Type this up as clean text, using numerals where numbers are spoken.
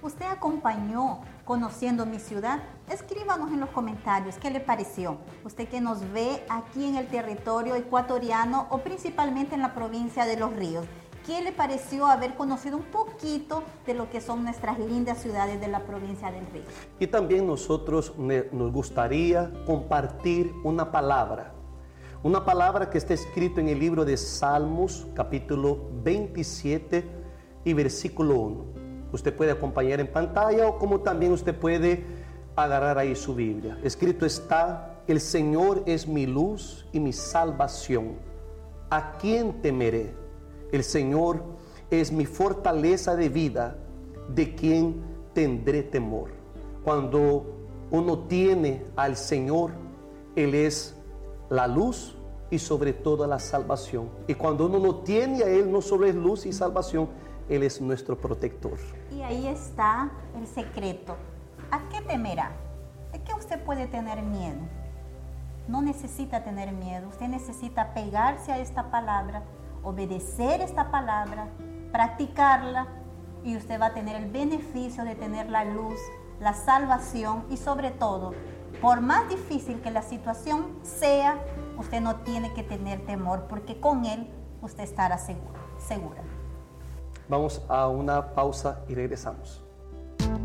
¿Usted acompañó Conociendo mi Ciudad? Escríbanos en los comentarios qué le pareció. Usted que nos ve aquí en el territorio ecuatoriano o principalmente en la provincia de Los Ríos. ¿Qué le pareció haber conocido un poquito de lo que son nuestras lindas ciudades de la provincia del Río? Y también nosotros nos gustaría compartir una palabra que está escrita en el libro de Salmos, capítulo 27 y versículo 1. Usted puede acompañar en pantalla o como también usted puede agarrar ahí su Biblia. Escrito está: el Señor es mi luz y mi salvación. ¿A quién temeré? El Señor es mi fortaleza de vida. ¿De quién tendré temor? Cuando uno tiene al Señor, Él es la luz y sobre todo la salvación. Y cuando uno no tiene a Él, no solo es luz y salvación, Él es nuestro protector. Y ahí está el secreto. ¿A qué temerá? ¿De qué usted puede tener miedo? No necesita tener miedo. Usted necesita pegarse a esta palabra, obedecer esta palabra, practicarla, y usted va a tener el beneficio de tener la luz, la salvación y sobre todo, por más difícil que la situación sea, usted no tiene que tener temor porque con Él usted estará segura. Vamos a una pausa y regresamos.